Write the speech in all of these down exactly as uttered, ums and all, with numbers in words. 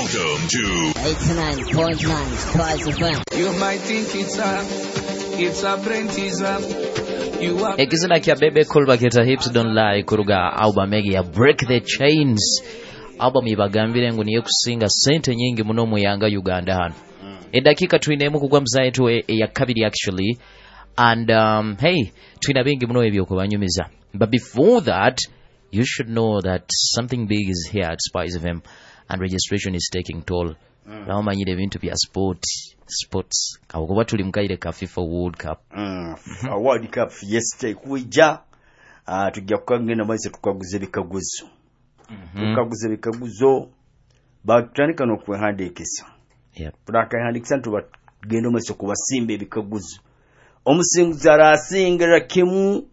Welcome to eighty-nine point nine Spice F M. You might think it's a, it's a Brentism. You are Ekizina kya Bebe Cool baketa Hips Don't Lie kuruga album ya Break the Chains. Album ibagambire ngo niye kusinga sente nyingi muno mu yanga Uganda hano. Mm. Edakika tuinemu kugwa mzaetu e, e ya kabiri actually. And um, hey, tuina bingi muno ebyo kubanyumiza. But before that, you should know that something big is here at Spice F M and registration is taking toll. Mm. Naoma nyide bintu bya sport, sports. Kawokuba tuli mkaire ka FIFA World Cup. Mm. A World Cup fiesta kuija. Ah uh, tujja kukagenda maise tukaguze bikaguzo. Mm-hmm. Tukaguze bikaguzo. Ba tutandika no kwehandikisa. Yep. Pulaka handikisa ntu bagenda maise kubasimbe bikaguzo. Omusinguzi arasingira kimu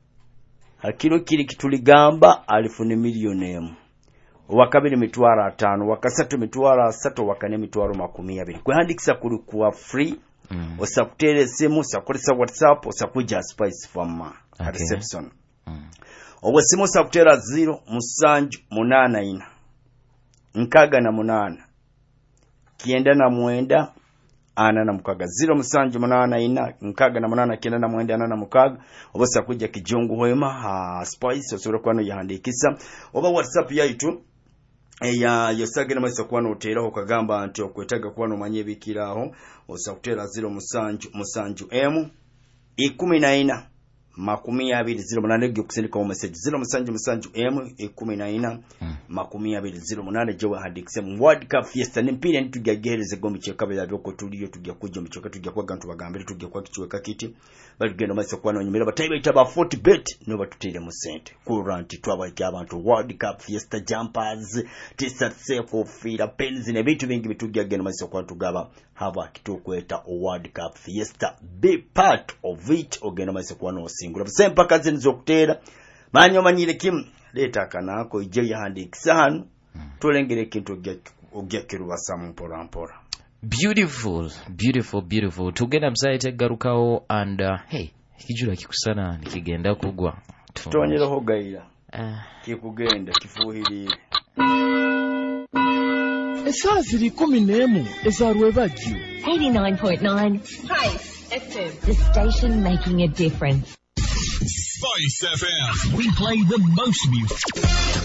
hakiro kiri kituligamba alifune milioni emu. Wakabiri mitwara atano, wakasatu mitwara asatu, wakane mitwaro makumi abiri. Kwehandikisa kuri kuwa free. Mm. Osakutere simu, osakurisa WhatsApp, osakuja Spice Farm okay. Reception. Mm. Owe simu osakutera zero musanju munana ina. Nkaga na munana. Kienda na muenda ana na mukaga. Zero musanju munana ina. Nkaga na munana kienda na muenda ana na mukaga. Owe osakuja kijungu hoema ha Spice osura kwano yahandikisa. Owe WhatsApp ya itu. Eya yosage na maisa kwano utera okagamba anti okwetaga kwano manye bikiraho osakutera zero musanju musanju emu ikumi na ina makumi abiri zero munane gyo kusindika mu message zero musanju musanju emu ikumi na ina hmm. makumi abiri zero munane jewe handikise mu World Cup fiesta nimpire ntujyagereze gombi cyekabya byoko tuliyo tujya kujja mu cyoka tujya kwa gantu bagambire tujya kwa kichweka kiti bali gendo maisa kwano nyumira batayiba itaba forty bet no batutere mu sente kuranti twaba y'abantu World Cup fiesta jumpers t-shirt seko fira pens ne bitu bingi bitujya gendo maisa kwa tugaba haba kitokweta World Cup fiesta be part of it ogenda maisa kwano singula sempa kazi nzokutera manyo manyire kim leta kanako ije yahandikisa hano tulengere kintu ogyakiruba samu pora pora. Beautiful, beautiful, beautiful. Tugenda msaite garukao and uh, hey, kijura kikusana nikigenda kugwa. Tonyera ho gaira. Uh. Kikugenda kifuhiri. Esaziri kumi n'emu ezarwe bajju. eighty-nine point nine Spice F M. The station making a difference. Spice F M. We play the most music.